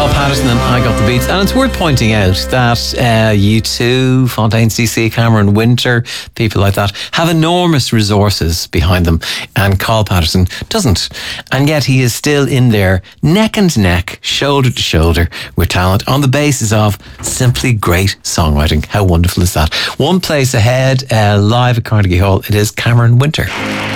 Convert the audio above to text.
Carl Patterson and I Got the Beats. And it's worth pointing out that U2, Fontaines DC, Cameron Winter, people like that have enormous resources behind them, and Carl Patterson doesn't. And yet he is still in there, neck and neck, shoulder to shoulder with talent on the basis of simply great songwriting. How wonderful is that? One place ahead, live at Carnegie Hall, it is Cameron Winter.